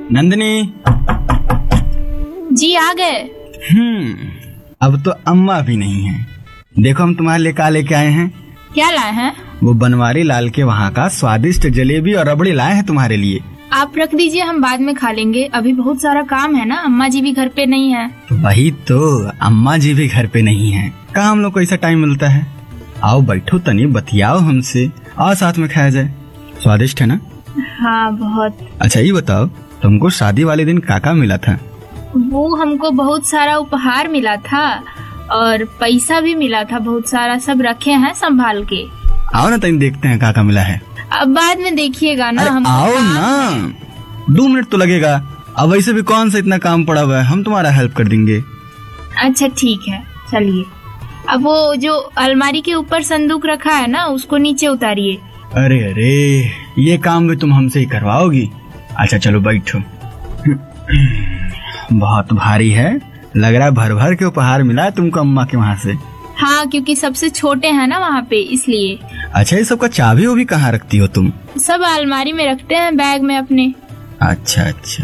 नंदिनी। जी आ गए। अब तो अम्मा भी नहीं है। देखो हम तुम्हारे लिए क्या लेके आए हैं। क्या लाए हैं? वो बनवारी लाल के वहाँ का स्वादिष्ट जलेबी और रबड़ी लाए हैं तुम्हारे लिए। आप रख दीजिए, हम बाद में खा लेंगे, अभी बहुत सारा काम है ना, अम्मा जी भी घर पे नहीं है। तो वही तो, अम्मा जी भी घर पे नहीं है। कहाँ हम लोग को ऐसा टाइम मिलता है। आओ बैठो तनी बतियाओ हमसे, और साथ में खाया जाए। स्वादिष्ट है ना? हाँ बहुत। अच्छा ये बताओ, तुमको शादी वाले दिन काका मिला था? वो हमको बहुत सारा उपहार मिला था और पैसा भी मिला था बहुत सारा, सब रखे हैं संभाल के। आओ ना तनी देखते हैं काका मिला है। अब बाद में देखिएगा ना। हम आओ ना, 2 मिनट तो लगेगा। अब वैसे भी कौन सा इतना काम पड़ा हुआ है, हम तुम्हारा हेल्प कर देंगे। अच्छा ठीक है चलिए। अब वो जो अलमारी के ऊपर संदूक रखा है ना, उसको नीचे उतारिए। अरे अरे, ये काम भी तुम हमसे ही करवाओगी। अच्छा चलो बैठो। बहुत भारी है, लग रहा है भर भर के उपहार मिला है तुमको अम्मा के वहाँ से। हाँ क्योंकि सबसे छोटे हैं ना वहाँ पे, इसलिए। अच्छा ये सबका चाबी वो भी कहाँ रखती हो तुम? सब अलमारी में रखते हैं, बैग में अपने। अच्छा अच्छा।